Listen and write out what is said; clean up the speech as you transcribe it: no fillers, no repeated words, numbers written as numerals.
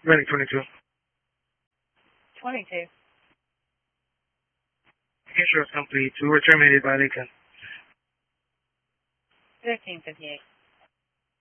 Running 22. 22. Insurance complete. We were terminated by Lincoln. 1358.